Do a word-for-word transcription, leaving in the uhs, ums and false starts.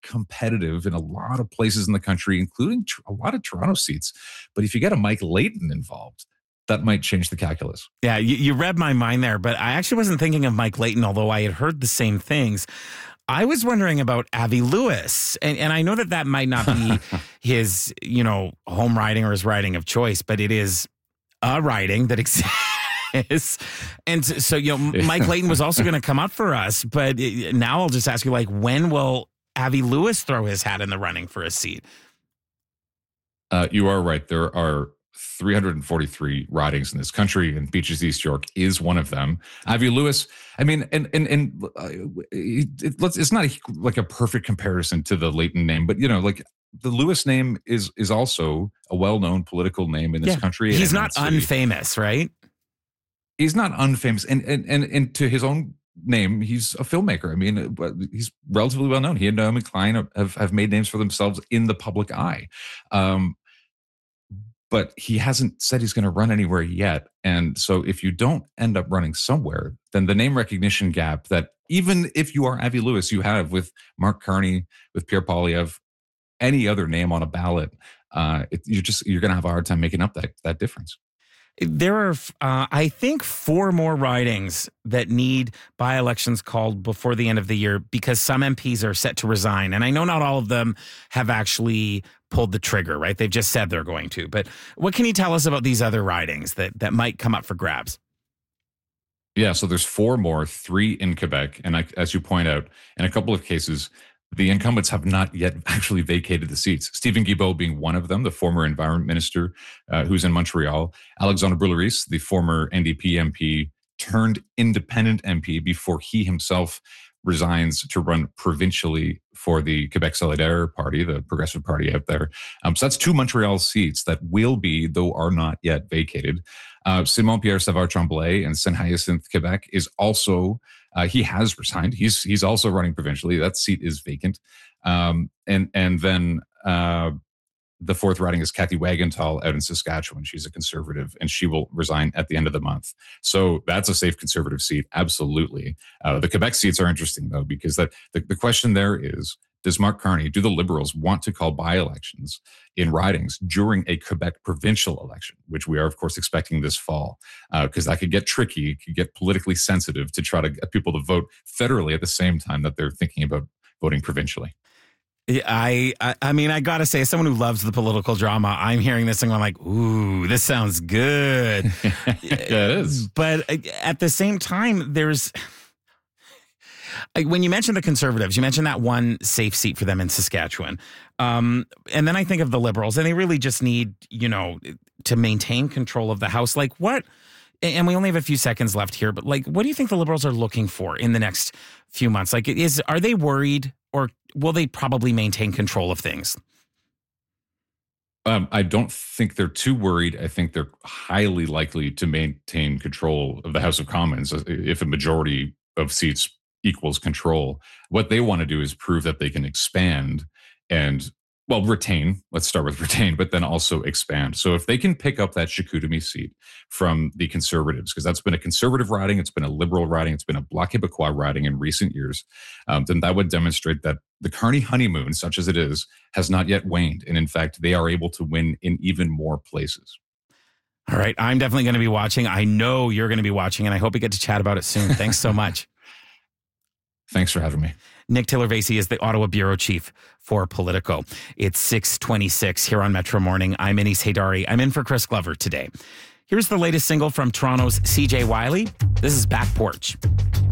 competitive in a lot of places in the country, including tr- a lot of Toronto seats. But if you get a Mike Layton involved, that might change the calculus. Yeah, you, you read my mind there, but I actually wasn't thinking of Mike Layton, although I had heard the same things. I was wondering about Avi Lewis, and, and I know that that might not be his, you know, home riding or his riding of choice, but it is a riding that exists. And so, you know, Mike Layton was also going to come up for us, but now I'll just ask you, like, when will Avi Lewis throw his hat in the running for a seat? Uh, you are right. There are three hundred forty-three ridings in this country, and Beaches East York is one of them. Avi Lewis, I mean, and and and uh, it, it, let's, it's not a, like a perfect comparison to the Layton name, but you know, like the Lewis name is is also a well-known political name in this yeah, country. He's not unfamous, right? He's not unfamous, and and and and to his own name, he's a filmmaker. I mean, he's relatively well known. He and Naomi Klein have have made names for themselves in the public eye. Um, But he hasn't said he's going to run anywhere yet. And so if you don't end up running somewhere, then the name recognition gap that even if you are Avi Lewis, you have with Mark Carney, with Pierre Poilievre, any other name on a ballot, uh, it, you're just you're going to have a hard time making up that that difference. There are, uh, I think, four more ridings that need by-elections called before the end of the year because some M Ps are set to resign. And I know not all of them have actually pulled the trigger, right? They've just said they're going to. But what can you tell us about these other ridings that, that might come up for grabs? Yeah, so there's four more, three in Quebec. And I, as you point out, in a couple of cases, the incumbents have not yet actually vacated the seats. Stephen Guilbeault being one of them, the former environment minister uh, who's in Montreal. Alexandre Brûleris, the former N D P M P turned independent M P before he himself resigns to run provincially for the Quebec Solidaire Party, the progressive party out there. Um, so that's two Montreal seats that will be, though are not yet vacated. Uh, Simon-Pierre Savard-Tremblay in Saint-Hyacinthe, Quebec is also Uh, he has resigned. He's he's also running provincially. That seat is vacant. Um, and and then uh, the fourth riding is Kathy Wagenthal out in Saskatchewan. She's a conservative, and she will resign at the end of the month. So that's a safe conservative seat, absolutely. Uh, the Quebec seats are interesting, though, because that the, the question there is, does Mark Carney, do the Liberals want to call by-elections in ridings during a Quebec provincial election, which we are, of course, expecting this fall? Because uh, that could get tricky, it could get politically sensitive to try to get people to vote federally at the same time that they're thinking about voting provincially. I, I I mean, I got to say, as someone who loves the political drama, I'm hearing this and I'm like, ooh, this sounds good. Yeah, it is. But at the same time, there's... When you mentioned the Conservatives, you mentioned that one safe seat for them in Saskatchewan. Um, and then I think of the Liberals, and they really just need, you know, to maintain control of the House. Like what, and we only have a few seconds left here, but like, what do you think the Liberals are looking for in the next few months? Like, is, are they worried, or will they probably maintain control of things? Um, I don't think they're too worried. I think they're highly likely to maintain control of the House of Commons if a majority of seats equals control. What they want to do is prove that they can expand and, well, retain. Let's start with retain, but then also expand. So if they can pick up that Chicoutimi seat from the Conservatives, because that's been a Conservative riding, it's been a Liberal riding, it's been a Bloc Québécois riding in recent years, um, then that would demonstrate that the Carney honeymoon, such as it is, has not yet waned. And in fact, they are able to win in even more places. All right. I'm definitely going to be watching. I know you're going to be watching, and I hope we get to chat about it soon. Thanks so much. Thanks for having me. Nick Taylor-Vasey is the Ottawa Bureau Chief for Politico. It's six twenty-six here on Metro Morning. I'm Anis Haydari. I'm in for Chris Glover today. Here's the latest single from Toronto's C J Wiley. This is Back Porch.